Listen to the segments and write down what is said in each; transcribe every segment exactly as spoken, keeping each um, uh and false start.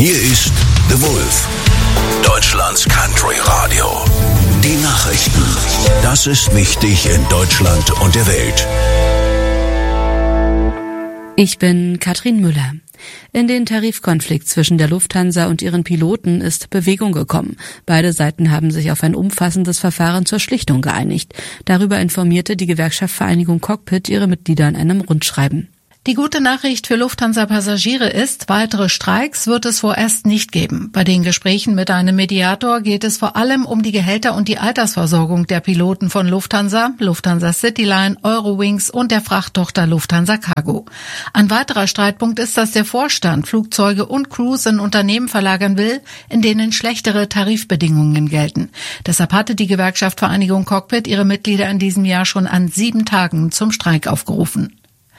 Hier ist The Wolf, Deutschlands Country Radio. Die Nachrichten. Das ist wichtig in Deutschland und der Welt. Ich bin Katrin Müller. In den Tarifkonflikt zwischen der Lufthansa und ihren Piloten ist Bewegung gekommen. Beide Seiten haben sich auf ein umfassendes Verfahren zur Schlichtung geeinigt. Darüber informierte die Gewerkschaft Vereinigung Cockpit ihre Mitglieder in einem Rundschreiben. Die gute Nachricht für Lufthansa-Passagiere ist, weitere Streiks wird es vorerst nicht geben. Bei den Gesprächen mit einem Mediator geht es vor allem um die Gehälter und die Altersversorgung der Piloten von Lufthansa, Lufthansa Cityline, Eurowings und der Frachttochter Lufthansa Cargo. Ein weiterer Streitpunkt ist, dass der Vorstand Flugzeuge und Crews in Unternehmen verlagern will, in denen schlechtere Tarifbedingungen gelten. Deshalb hatte die Gewerkschaft Vereinigung Cockpit ihre Mitglieder in diesem Jahr schon an sieben Tagen zum Streik aufgerufen.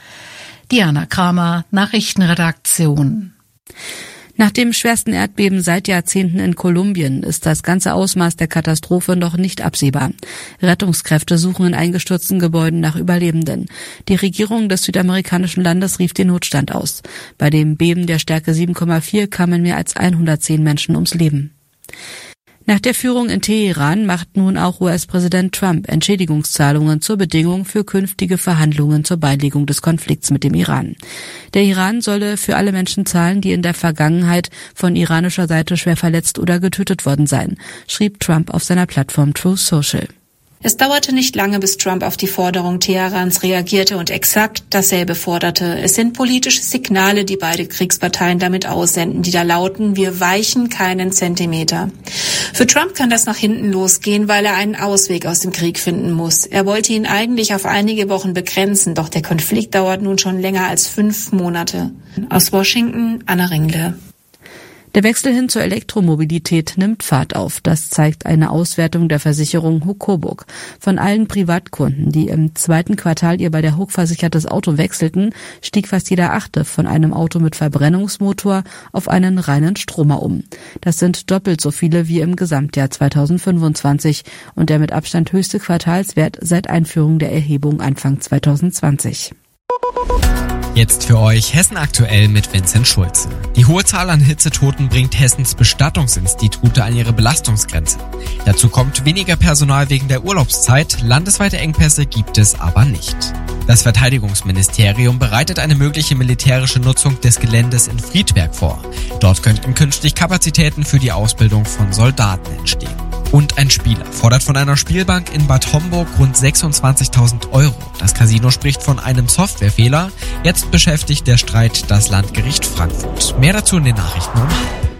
Diana Kramer, Nachrichtenredaktion. Nach dem schwersten Erdbeben seit Jahrzehnten in Kolumbien ist das ganze Ausmaß der Katastrophe noch nicht absehbar. Rettungskräfte suchen in eingestürzten Gebäuden nach Überlebenden. Die Regierung des südamerikanischen Landes rief den Notstand aus. Bei dem Beben der Stärke sieben Komma vier kamen mehr als hundertzehn Menschen ums Leben. Nach der Führung in Teheran macht nun auch U S-Präsident Trump Entschädigungszahlungen zur Bedingung für künftige Verhandlungen zur Beilegung des Konflikts mit dem Iran. Der Iran solle für alle Menschen zahlen, die in der Vergangenheit von iranischer Seite schwer verletzt oder getötet worden seien, schrieb Trump auf seiner Plattform Truth Social. Es dauerte nicht lange, bis Trump auf die Forderung Teherans reagierte und exakt dasselbe forderte. Es sind politische Signale, die beide Kriegsparteien damit aussenden, die da lauten, wir weichen keinen Zentimeter. Für Trump kann das nach hinten losgehen, weil er einen Ausweg aus dem Krieg finden muss. Er wollte ihn eigentlich auf einige Wochen begrenzen, doch der Konflikt dauert nun schon länger als fünf Monate. Aus Washington, Anna Ringle. Der Wechsel hin zur Elektromobilität nimmt Fahrt auf. Das zeigt eine Auswertung der Versicherung Huck Coburg. Von allen Privatkunden, die im zweiten Quartal ihr bei der Huck versichertes Auto wechselten, stieg fast jeder Achte von einem Auto mit Verbrennungsmotor auf einen reinen Stromer um. Das sind doppelt so viele wie im Gesamtjahr zweitausendfünfundzwanzig und der mit Abstand höchste Quartalswert seit Einführung der Erhebung Anfang zweitausendzwanzig. Jetzt für euch Hessen aktuell mit Vincent Schulze. Die hohe Zahl an Hitzetoten bringt Hessens Bestattungsinstitute an ihre Belastungsgrenze. Dazu kommt weniger Personal wegen der Urlaubszeit, landesweite Engpässe gibt es aber nicht. Das Verteidigungsministerium bereitet eine mögliche militärische Nutzung des Geländes in Friedberg vor. Dort könnten künftig Kapazitäten für die Ausbildung von Soldaten entstehen. Und ein Spieler fordert von einer Spielbank in Bad Homburg rund sechsundzwanzigtausend Euro. Das Casino spricht von einem Softwarefehler. Jetzt beschäftigt der Streit das Landgericht Frankfurt. Mehr dazu in den Nachrichten um.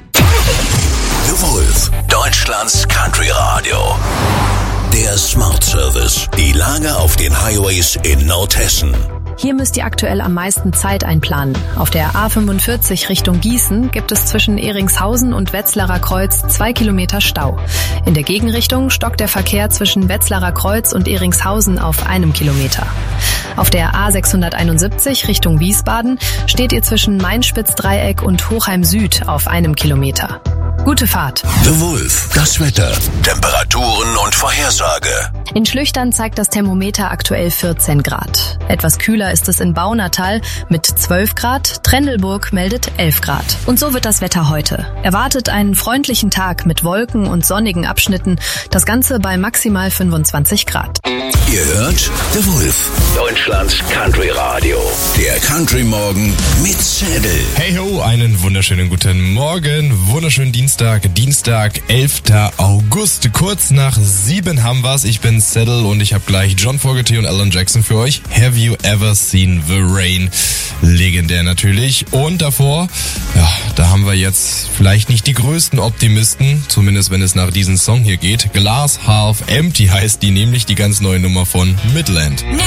The Wolf, Deutschlands Country Radio. Der Smart Service. Die Lage auf den Highways in Nordhessen. Hier müsst ihr aktuell am meisten Zeit einplanen. Auf der A fünfundvierzig Richtung Gießen gibt es zwischen Ehringshausen und Wetzlarer Kreuz zwei Kilometer Stau. In der Gegenrichtung stockt der Verkehr zwischen Wetzlarer Kreuz und Ehringshausen auf einem Kilometer. Auf der A sechshunderteinundsiebzig Richtung Wiesbaden steht ihr zwischen Mainspitz-Dreieck und Hochheim Süd auf einem Kilometer. Gute Fahrt. The Wolf, das Wetter, Temperaturen und Vorhersage. In Schlüchtern zeigt das Thermometer aktuell vierzehn Grad. Etwas kühler ist es in Baunatal mit zwölf Grad, Trendelburg meldet elf Grad. Und so wird das Wetter heute. Erwartet einen freundlichen Tag mit Wolken und sonnigen Abschnitten, das Ganze bei maximal fünfundzwanzig Grad. Ihr hört The Wolf, Deutschlands Country Radio. Der Country Morgen mit Zedel. Hey ho, einen wunderschönen guten Morgen, wunderschönen Dienstag, Dienstag, elfter August. Kurz nach sieben haben wir's. Ich bin Zedel und ich habe gleich John Fogerty und Alan Jackson für euch. Have you ever seen the rain? Legendär natürlich. Und davor, ja, da haben wir jetzt vielleicht nicht die größten Optimisten, zumindest wenn es nach diesem Song hier geht. Glass Half Empty heißt die, nämlich die ganz neue Nummer von Midland.